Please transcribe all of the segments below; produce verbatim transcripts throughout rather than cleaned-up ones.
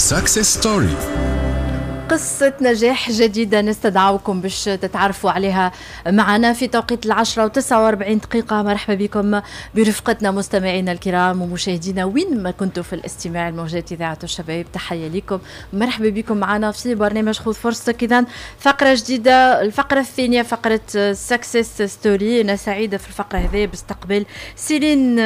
Success Story. قصة نجاح جديدة نستدعوكم باش تتعرفوا عليها معنا في توقيت العشرة وتسعة واربعين دقيقة. مرحبا بكم برفقتنا مستمعينا الكرام ومشاهدينا وين ما كنتوا في الاستماع الموجات إذاعة الشباب. تحية لكم، مرحبا بكم معنا في برنامج خذ فرصتك. إذن فقرة جديدة، الفقرة الثانية فقرة سكسس ستوري. أنا سعيدة في الفقرة هذه باستقبال سيلين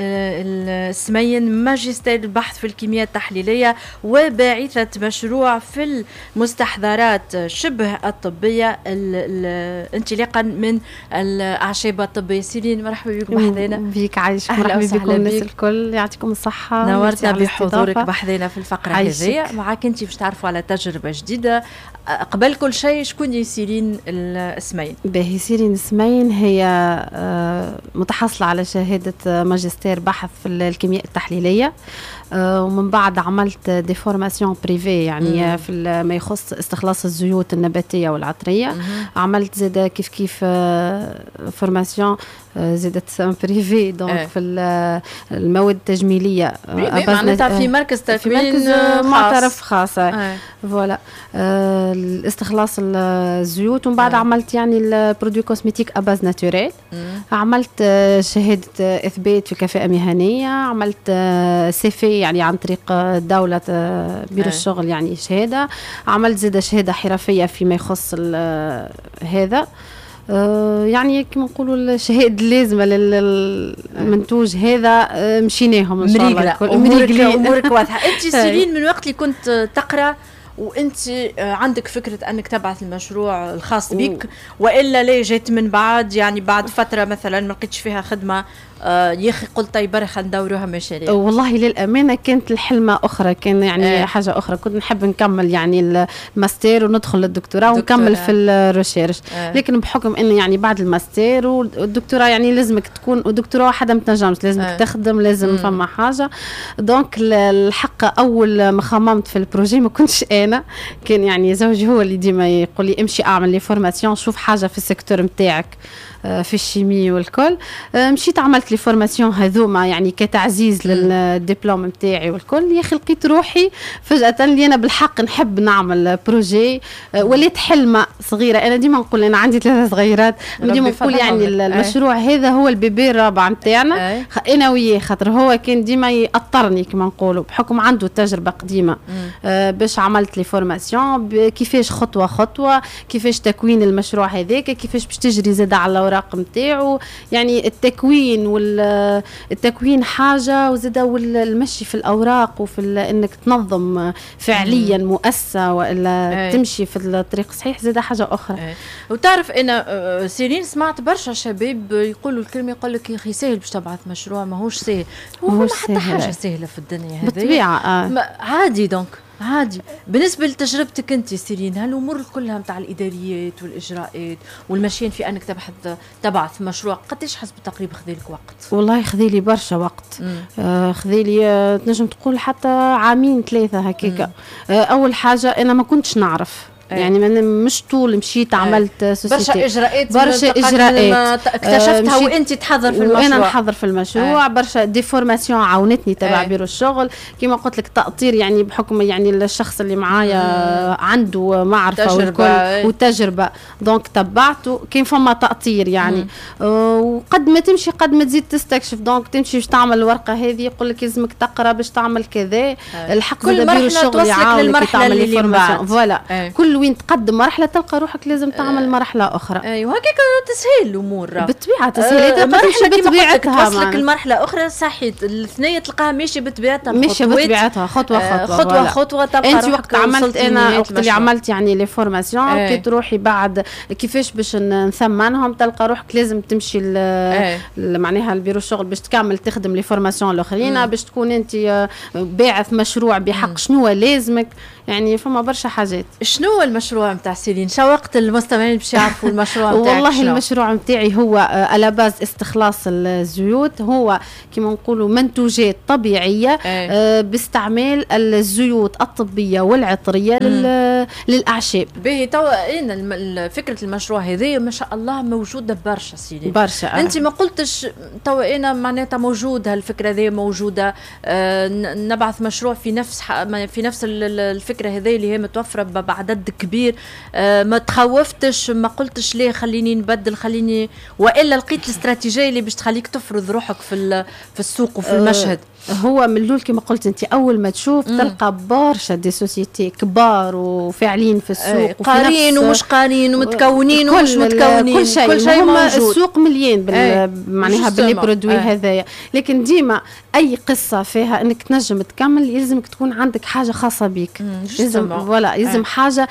السمين، ماجستير البحث في الكيمياء التحليلية وباعثة مشروع في مستحضرات شبه الطبية انطلاقا من الأعشاب الطبية. سيلين مرحبا بكم بحذنا. بيك عايش، مرحبا بكم الناس الكل، يعطيكم الصحة. نورتنا بحضورك بحذنا في الفقرة هذه. معك انت باش تعرفوا على تجربة جديدة. قبل كل شيء شكون هي سيلين السمين؟ باهي سيلين السمين هي متحصلة على شهادة ماجستير بحث في الكيمياء التحليلية، ومن بعد عملت دي فورماسيون بريفي يعني مم. في ما يخص استخلاص الزيوت النباتية والعطرية. مم. عملت زيادة كيف كيف فورماسيون زادت بريفي دونك اه. في المواد التجميلية معناتها في مركز تكوين معترف خاص اه. فوالا اه. الاستخلاص الزيوت. ومن بعد اه. عملت يعني البرودوي كوسميتيك اباز ناتوريل. عملت شهادة اثبات في كفاءة مهنية. عملت سيفي يعني عن طريق دولة بيرو اه. الشغل يعني شهادة. عملت زيادة شهادة حرفية فيما يخص هذا آه يعني كما نقولوا الشهادة اللازمة للمنتوج هذا. آه مشيناهم ان شاء الله. امورك امورك واضحة. انت سيلين من وقت اللي كنت تقرا وانت عندك فكرة انك تبعث المشروع الخاص بك، والا ليه جيت من بعد يعني بعد فترة مثلا ما لقيتش فيها خدمة آه يا اخي قلت طيب برا خلينا ندوروها مشاريع؟ والله للامانه كانت الحلمه اخرى، كان يعني آه. حاجه اخرى. كنت نحب نكمل يعني الماستر وندخل للدكتوراه ونكمل في الريسيرش. آه. لكن بحكم انه يعني بعد الماستر والدكتوراه يعني لازمك تكون ودكتوراه وحده ما تنجمش، لازمك آه. تخدم، لازم مم. فما حاجه. دونك الحق اول ما خممت في البروجي ما كنتش انا، كان يعني زوجي هو اللي ديما يقول لي امشي اعمل لي فورماسيون، شوف حاجه في السيكتور نتاعك في الشيمي والكل. مشيت عملت لي فورماسيون هذوما يعني كتعزيز للدبلوم نتاعي والكل. يا اخي لقيت روحي فجأة اللي انا بالحق نحب نعمل بروجي. وليت حلمة صغيرة. انا ديما نقول انا عندي ثلاثة صغيرات، ديما نقول يعني المشروع أي. هذا هو البيبي الرابع نتاعنا انا وياه، خاطر هو كان ديما يأطرني كما نقولوا بحكم عنده تجربة قديمة. آه باش عملت لي فورماسيون كيفاش خطوة خطوة، كيفاش تكوين المشروع هذاك، كيفاش باش تجري زاد على الأوراق نتاعو. يعني التكوين والتكوين حاجة وزدا والمشي في الأوراق وفي انك تنظم فعليا مؤسسة وإلا أي. تمشي في الطريق الصحيح زدا حاجة أخرى. أي. وتعرف أنا سيرين سمعت برشا شباب يقولوا الكلمة، يقول لك يا أخي سهل باش تبعث مشروع، ماهوش سهل. هو ما حتى حاجة سهلة في الدنيا هذه بالطبيعة. آه. عادي. دونك عادي. بالنسبة لتجربتك أنت سيرين، هالأمور كلها متاع الإداريات والإجراءات والمشيين في أنك تبحث تبعث مشروع قديش حسب تقريبا خذيلك وقت؟ والله خذيلي برشا وقت. آه خذيلي آه تنجم تقول حتى عامين ثلاثة هكاك. آه أول حاجة أنا ما كنتش نعرف أي. يعني من مش طول مشيت أي. عملت سوسيتي برشا اجراءات برشا اجراءات اكتشفتها وانت تحضر في المشروع وانا نحضر في المشروع. أي. برشا دي فورماسيون عاونتني تبع بيرو الشغل كما قلت لك، تأطير يعني بحكم يعني الشخص اللي معايا عنده معرفه والكل وتجربه، دونك تبعته كان فما تأطير يعني. آه وقد ما تمشي قد ما تزيد تستكشف. دونك تمشي باش تعمل الورقه هذه يقول لك لازمك تقرا باش تعمل كذا. الحق كل بيرو الشغل يعاونك تعمل لي فورماسيون. فوالا كل وين تقدم مرحلة تلقى روحك لازم تعمل مرحلة أخرى. أيوة هكاك تسهيل الأمور بالطبيعة. تسهيلاتها أه تمشي بطبيعتها. توصلك المرحلة أخرى صحيت الاثنين تلقاها ماشية بطبيعتها، ماشية بطبيعتها خطوة خطوة خطوة خطوة. تلقى أنت وقت عملت أنا وقت اللي عملت يعني لي فورماسيون لقيت روحي بعد كيفاش باش نثمنهم تلقى روحك لازم تمشي معناها البيرو الشغل باش تكمل تخدم لي فورماسيون الأخرين باش تكون أنت باعث مشروع بحق. شنو لازمك يعني فما برشا حاجات. شنو المشروع نتاع سيرين؟ شوقت المستمعين باش يعرفوا المشروع نتاعك. والله شنو؟ المشروع نتاعي هو على باز استخلاص الزيوت، هو كما نقولوا منتوجات طبيعيه آه باستعمال الزيوت الطبيه والعطريه لل... للاعشاب. باهي توا ان فكره المشروع هذه ما شاء الله موجوده برشا سيرين برشا. آه. انت ما قلتش توا انا معناتها موجوده الفكره هذه موجوده، آه نبعث مشروع في نفس في نفس الفكره هذه اللي هي متوفره بعدد كبير، آه ما تخوفتش؟ ما قلتش ليه خليني نبدل خليني، والا لقيت الاستراتيجيه اللي باش تخليك تفرض روحك في في السوق وفي المشهد؟ هو من الاول كما قلت انت اول ما تشوف أه. تلقى برشا دي سوسيتي كبار وفاعلين في السوق، أه. قارين ومش قارين ومتكونين ومش متكونين، كل شيء, كل شيء موجود. السوق مليان بال أه. معناها باللي برودوي أه. هذايا، لكن ديما اي قصه فيها انك تنجم تكمل يلزمك تكون عندك حاجه خاصه بيك، لازم فوالا يلزم أه. حاجه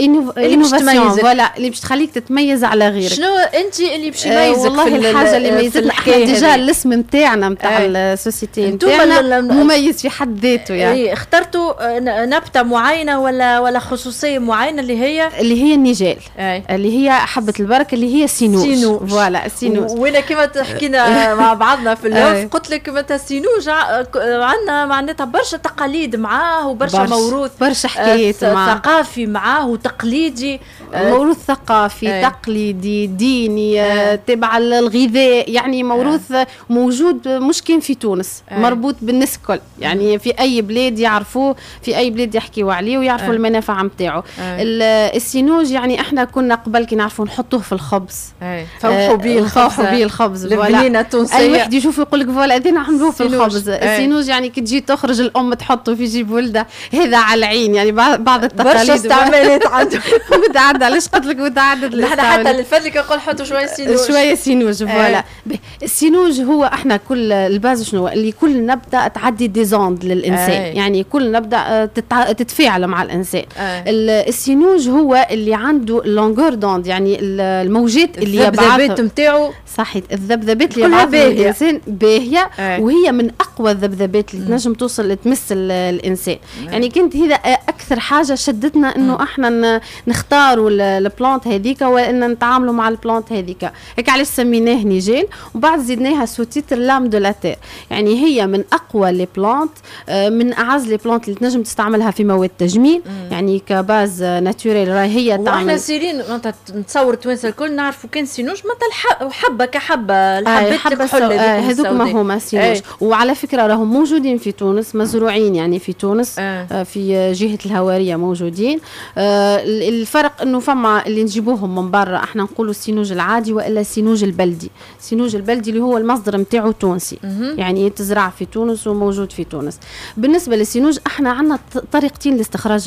انوفاسيون فوالا اللي باش تخليك تتميز على غيرك. شنو انت اللي باش يميزك؟ والله الحاجه اللي ميزتنا احنا ديجا الاسم نتاعنا نتاع السوسيتي نتاعنا مميز في حد ذاته. يعني اخترتوا نبته معينه ولا ولا خصوصيه معينه اللي هي اللي هي النيجال أي. اللي هي حبه البركه اللي هي سينوج فوالا السينوج. وانا كما تحكينا مع بعضنا في اللوف قلت لك متى السينوج عندنا معناتها برشا تقاليد معاه وبرشا برش موروث برشا حكايات معاه ثقافي معاه وتقليدي، موروث ثقافي أي. تقليدي ديني تبع الغذاء، يعني موروث أي. موجود مش كان في تونس أي. مربوط بالناس الكل، يعني في اي بلاد يعرفوه، في اي بلاد يحكيوا عليه ويعرفوا أه. المنافع نتاعو. أه. السينوج يعني احنا كنا قبل كي نعرفوا نحطوه في الخبز، فوحوا به الخبز، فوحوا به الخبز البنينه التونسيه، اي واحد يشوف يقول لك فوالا هذا نعملوه في الخبز. السينوج يعني كي تجي تخرج الام تحطه في جيب ولده، هذا على العين، يعني بعض التقاليد برشا استعمالات عنده متعدده. علاش قلت لك متعدد؟ نحن حتى للفضل نقول حطوا شويه سينوج شويه سينوج فوالا. السينوج هو احنا كل الباز شنو اللي كل نبته تعدي ديزوند للإنسان، أي. يعني كل نبدأ تتع... تتفاعل مع الإنسان. السينوج هو اللي عنده لونغور دوند، يعني الموجات اللي يبعثها الذبذبات نتاعو صحيح، الذبذبات اللي يبعثها الإنسان باهية، أي. وهي من أقوى الذبذبات اللي تنجم توصل تمس الإنسان. أي. يعني كنت هذا أكثر حاجة شدتنا إنه م. إحنا نختاروا البلانت هذيك وإن نتعاملوا مع البلانت هذيك. هيك علاش سميناه نيجيل، وبعد زدناها سوتيتر لام دو لا تير، يعني هي من أقوى لي بلانت، من اعز لي بلانت اللي تنجم تستعملها في مواد تجميل، مم. يعني كباز ناتوريل راهي هي تعمل. واحنا سيرين نتصور توانسه الكل نعرفوا كان سينوج مثل حبه كحبه الحبات الكحل هذوك ما هما سينوج. وعلى فكره راهم موجودين في تونس، مزروعين يعني في تونس آه. في جهه الهواريه موجودين. آه الفرق انه فما اللي نجيبوهم من برا احنا نقولوا السينوج العادي والا السينوج البلدي. السينوج البلدي اللي هو المصدر نتاعو تونسي، مم. يعني تزرع في تونس وموجود في تونس. بالنسبه للسينوج احنا عندنا طريقتين لاستخراج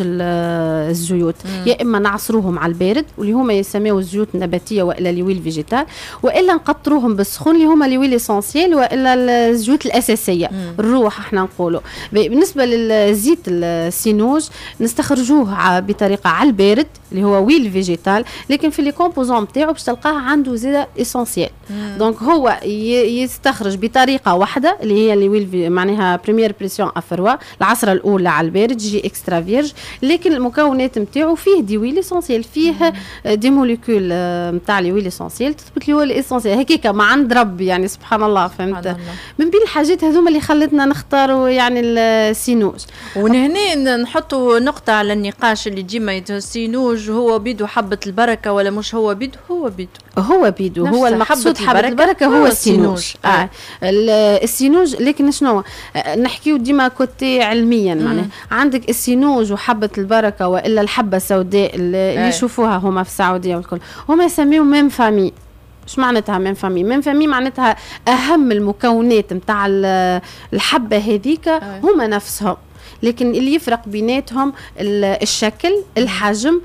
الزيوت، مم. يا اما نعصروهم على البارد واللي هما يسميوا الزيوت النباتيه والا لويل فيجيتال، والا نقطروهم بالسخون اللي هما لويل اسونسيال والا الزيوت الاساسيه، مم. الروح احنا نقولوا. بالنسبه للزيت السينوج نستخرجوه بطريقه على البارد اللي هو ويل فيجيتال، لكن في لي كومبوزون نتاعو باش تلقاه عنده زيت اسونسيال. دونك هو يستخرج بطريقه واحده اللي هي اللي ويل معناها بريمير بريسيون افروا، العصره الاولى على البارد جي اكسترا فيرج، لكن المكونات نتاعو فيه دي ويل اسونسيال، فيه دي موليكول نتاع لي ويل اسونسيال تثبت لي هو الاسونسيال هكاك ما عند ربي، يعني سبحان الله فهمت. من بين الحاجات هذوما اللي خلتنا نختاروا يعني السينوج. ونهنا نحطوا نقطه على النقاش اللي ديما السينوج هو بيدو حبه البركه ولا مش هو بيدو؟ هو بيدو هو بيدو هو المقصود حبه البركه, البركة هو, هو السينوج. آه. آه. السينوج لكن شنو نحكيو ديما كوتي علميا، معناها عندك السينوج وحبه البركه والا الحبه السوداء اللي يشوفوها هما في السعوديه والكل هما يسميوه ميم فامي. ايش معناتها ميم فامي؟ ميم فامي معناتها اهم المكونات نتاع الحبه هذيك هما نفسهم، لكن اللي يفرق بيناتهم الشكل، الحجم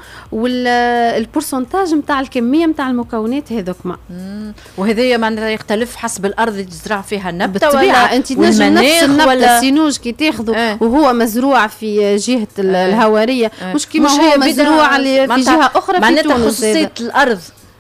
والبورسنتاج نتاع الكميه نتاع المكونات هذوكما. وهذايا معناتها يختلف حسب الارض اللي تزرع فيها النبته بالطبيعه. انت تنجم نفس النبته السينوج كي تاخذه اه. وهو مزروع في جهه اه. الهواريه اه. مش كيما هو مزروع في جهه اخرى في تونس. معناتها خصوصيه الارض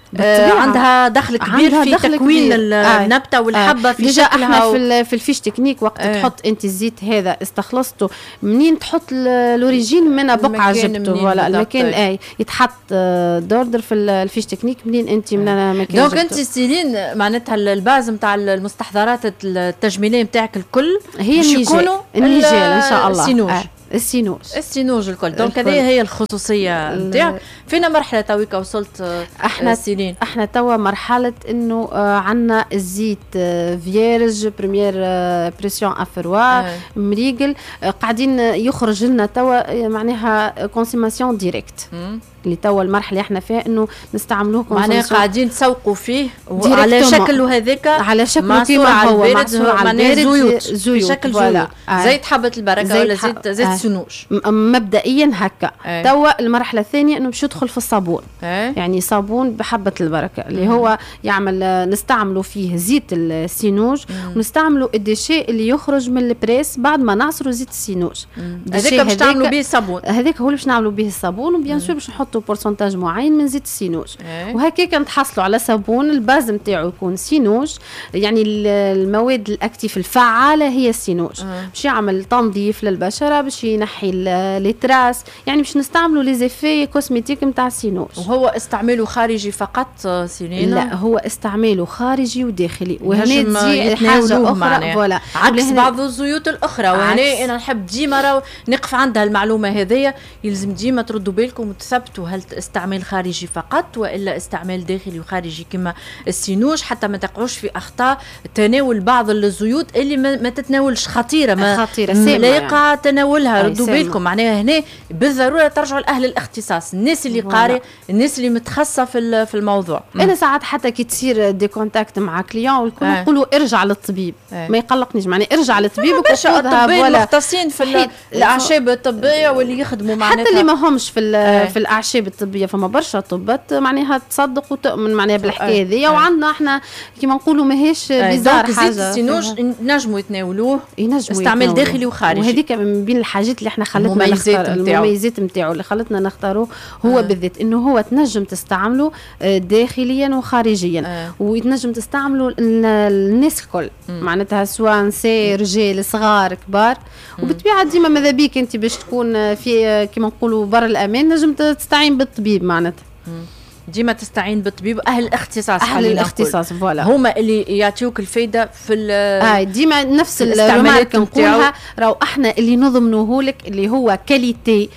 آه عندها دخل كبير عندها في دخل تكوين كبير. النبته والحبه آه. في شكلها و... في, في الفيش تكنيك وقت آه. تحط انت الزيت هذا استخلصته منين تحط الاوريجين منها بقعه جبته ولا المكان اي يتحط دوردر في الفيش تكنيك منين انت من مكان دونك انت سيلين معناتها الباز نتاع المستحضرات التجميليه نتاعك الكل هي النيجيل النيجيل ان شاء الله السينوج آه. السينوج السينوج الكل دونك هذه هي الخصوصيه نتاعك. فينا مرحله تويكا وصلت احنا سيلين احنا توا مرحله انه آه عندنا الزيت آه فيرج بريمير آه بريسيون افروار آه. مريقل آه قاعدين يخرج لنا توا معناها كونسوماسيون ديريكت اللي توا المرحله اللي احنا فيها انه نستعملوه معناها قاعدين تسوقوا فيه على شكله هذاك على شكله كيما هو معصور على البارد زيوت في شكل زيوت آه. زيت حبه البركه ولا زيت زيت آه. سنوج مبدئيا هكا آه. توا المرحله الثانيه انه باش يدخل في الصابون آه. يعني صابون بحبه البركه اللي مم. هو يعمل نستعملوا فيه زيت السينوج ونستعملوا الديشي اللي يخرج من البريس بعد ما نعصروا زيت السينوج هذاك باش نعملوا به الصابون هذاك هو اللي باش نعملوا به الصابون وبيان سور باش نحطوا بورسنتاج معين من زيت السينوج أيه. وهكاك نتحصلوا على صابون الباز نتاعو يكون سينوج يعني المواد الاكتيف الفعاله هي السينوج أه. باش يعمل تنظيف للبشره باش ينحي لي تراس يعني باش نستعملوا لي زيفي كوزميتيك نتاع السينوج. وهو استعماله خارجي فقط سيلينا؟ لا هو استعماله خارجي وداخلي وهنا تجي حاجه اخرى فوالا عكس بعض الزيوت الاخرى وهنا انا نحب ديما نقف عندها المعلومه هذيا يلزم ديما تردوا بالكم وتثبتوا هل استعمال خارجي فقط والا استعمال داخلي وخارجي كما السينوج حتى ما تقعوش في اخطاء تناول بعض الزيوت اللي ما, ما تتناولش خطيره ما خطيره لا يقع يعني. تناولها ردوا بالكم معناها هنا بالضروره ترجعوا لاهل الاختصاص الناس اللي قارئ الناس اللي متخصصه في في الموضوع. انا ساعات حتى كي تصير دي كونتاكت مع كليون والكل يقولوا ارجع للطبيب آه. ما يقلقنيش معناها ارجع للطبيب وخذها الطبيب المختصين في الاعشاب الطبيه واللي يخدموا معناتها حتى اللي ما همش في آه. في الاعشاب الطبيه فما برشا طبات معناها تصدق وتؤمن معناها بالحكايه هذه وعندنا احنا كيما نقولوا ماهيش بيزار حاجه. زيت السينوج نجموا يتناولوه استعمال داخلي وخارجي وهذيك من بين الحاجات اللي احنا خلتنا نختار المميزات نتاعو اللي خلتنا نختاروه هو آه. بالذات انه هو تنجم تستعمله داخليا وخارجيا آه. ويتنجم تستعمله الناس الكل معناتها سواء نساء رجال صغار كبار وبالطبيعه ديما ماذا بيك انت باش تكون في كيما نقولوا برا الامان نجم تستعين بالطبيب معناتها ديما تستعين بالطبيب اهل الاختصاص اهل الاختصاص فوالا هما اللي يعطيوك الفايده في اه ديما نفس الرمارك نقولها راهو احنا اللي نضمنوه لك اللي هو كاليتي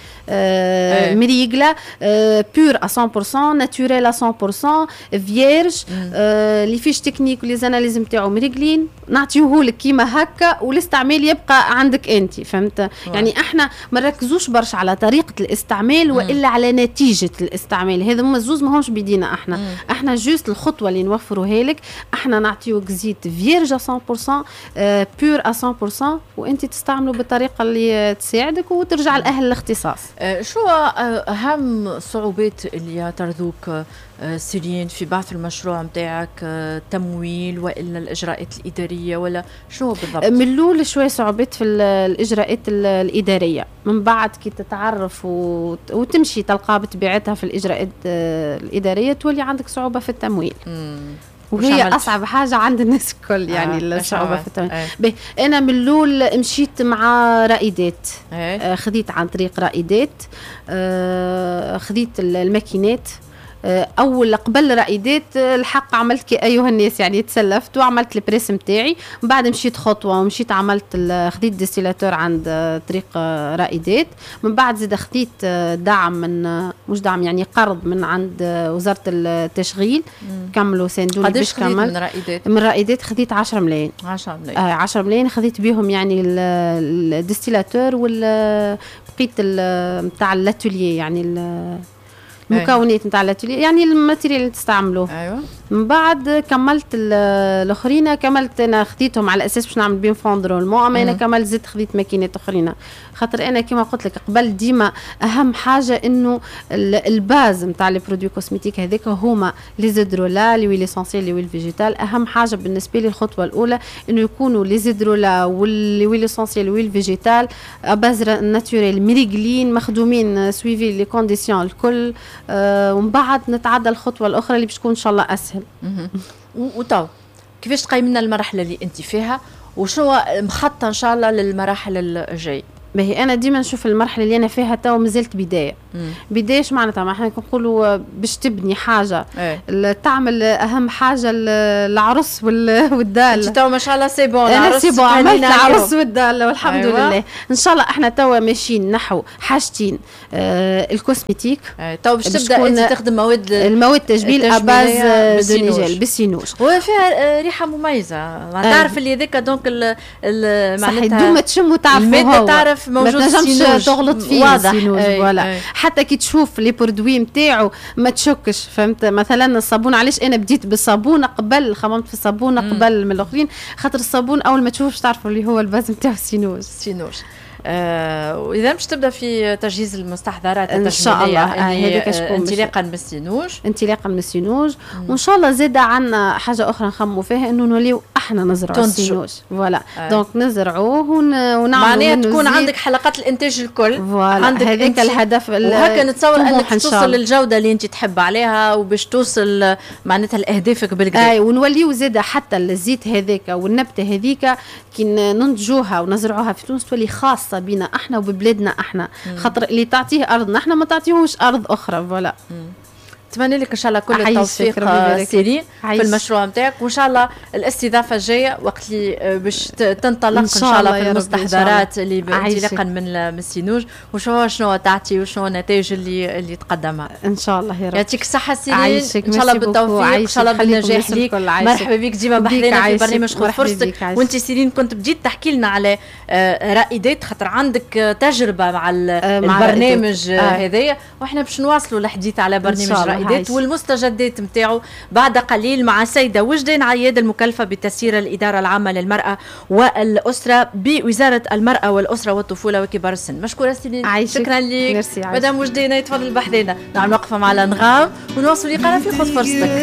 آه مريقله آه بور à cent pour cent ناتوريل à cent pour cent فيرج آه لي فيش تكنيك ولي زاناليز نتاعو مريقلين نعطيوه لك كيما هكا والاستعمال يبقى عندك انت فهمت آه. يعني احنا ما نركزوش برشا على طريقه الاستعمال والا على نتيجه الاستعمال هذا هما الزوز ما همش بيدينا احنا مم. احنا جوست الخطوه اللي نوفروها لك احنا نعطيوك زيت فيرج à cent pour cent آه بور à cent pour cent وانت تستعمله بالطريقه اللي تساعدك وترجع لاهل الاختصاص. شو أهم الصعوبات اللي ترذوك سيلين في بعث المشروع متاعك تمويل وإلا الإجراءات الإدارية ولا شو بالضبط؟ من الأول شوية صعوبات في الإجراءات الإدارية من بعد كي تتعرف وتمشي تلقى بطبيعتها في الإجراءات الإدارية تولي عندك صعوبة في التمويل. مم. وهي اصعب حاجه عند الناس الكل يعني آه الصعوبه في التمويل. آه. انا من الاول مشيت مع رائدات آه. خذيت عن طريق رائدات آه خذيت الماكينات اول قبل رائدات الحق عملت كي ايها الناس يعني تسلفت وعملت البريس نتاعي من بعد مشيت خطوه ومشيت عملت خذيت ديستيلاتور عند طريق رائدات من بعد زيد خذيت دعم من مش دعم يعني قرض من عند وزاره التشغيل كملوا ساندوني باش كمل من رائدات من رائدات خذيت عشرة ملايين عشرة ملايين آه عشرة ملايين خذيت بهم يعني الديستيلاتور والبقيت نتاع الاتوليه يعني المكونات نتاع الاتوليه يعني الماتيريال اللي تستعملوه ايوه من بعد كملت الاخرين، كملت انا خديتهم على اساس باش نعمل بين فوندرولمون، اما انا كملت زدت خديت ماكينات اخرين، خاطر انا كما قلت لك قبل ديما اهم حاجه انه الباز نتاع لي برودوي كوسميتيك هذاك هما لي زيدرولا لي ويل اسونسيال لي ويل فيجيتال. اهم حاجه بالنسبه لي الخطوه الاولى انه يكونوا لي زيدرولا واللي ويل اسونسيال ويل فيجيتال باز ناتوريل مريقلين مخدومين سويفي لي كونديسيون الكل، آه ومن بعد نتعدى الخطوه الاخرى اللي باش تكون ان شاء الله اسهل. وطو كيفاش تقيمنا المرحله اللي انت فيها وشنو مخططه ان شاء الله للمراحل الجايه؟ باهي انا ديما نشوف المرحله اللي انا فيها تو مازالت بدايه. مم. بدايه اش معناتها؟ ما احنا نقولوا باش تبني حاجه ايه؟ تعمل اهم حاجه العرس والدال. انت تو ما شاء الله سي بون العرس سي بون عملت العرس والدال والحمد أيوة. لله ان شاء الله احنا تو ماشيين نحو حاجتين، آه الكوسميتيك ايه. تو باش تبدا انت تخدم مواد المواد التجميل اباز دو نيجيل بالسينوج وفيها ريحه مميزه. ما ايه. تعرف اللي هذاك دونك معناتها دوما تشم وتعرفوا تعرف موجود ما تنجمش تغلط فيه واضح فوالا. حتى كي تشوف لي برودوي نتاعو ما تشكش، فهمت؟ مثلا الصابون علاش انا بديت بالصابونه قبل خممت في الصابونه قبل من الاخرين، خاطر الصابون اول ما تشوفش تعرفوا اللي هو الباز نتاعو سينوج سينوج. آه واذا مش تبدا في تجهيز المستحضرات ان شاء الله هذيك آه انطلاقا من السينوج انطلاقا من السينوج، وان شاء الله زاد عندنا حاجه اخرى نخموا فيها انه نوليو احنا نزرعوا السينوج فوالا. آه. دونك نزرعوه ونعملوا معناها تكون عندك حلقات الانتاج الكل فوالا. عندك هذاك الهدف وهكا نتصور انك توصل للجوده اللي انت تحب عليها وباش توصل معناتها لاهدافك بالكدا. اي ونوليو زاد حتى الزيت هذاك والنبته هذيك كي ننتجوها ونزرعوها في تونس تولي خاصه بينا احنا وببلادنا احنا، خاطر اللي تعطيه ارضنا احنا ما تعطيهوش ارض اخرى فوالا. نتمنى لك ان شاء الله كل التوفيق سيرين في المشروع نتاعك، وان شاء الله الاستضافه الجايه وقت اللي باش تنطلق ان شاء الله في المستحضرات اللي انطلاقا من السينوج، وشو شنو تعطي وشنو النتائج اللي اللي تقدمها ان شاء الله يا رب. يعطيك الصحه سيرين ان شاء الله بالتوفيق ان شاء الله بالنجاح ليك. مرحبا بك ديما بحذانا في برنامج خذ فرصتك. وانت سيرين كنت بديت تحكي لنا على رائدات خاطر عندك تجربه مع البرنامج هذايا، واحنا باش نواصلوا الحديث على برنامج والمستجدات نتاعو بعد قليل مع سيدة وجدان عياد المكلفة بتسيير الإدارة العامة للمرأة والأسرة بوزارة المرأة والأسرة والطفولة وكبار السن. مشكورة سيدي، شكرا لك مدام وجدان. يتفضل بحذنا نعم وقفة مع الأنغام ونواصل لقاءنا في خذ فرصتك.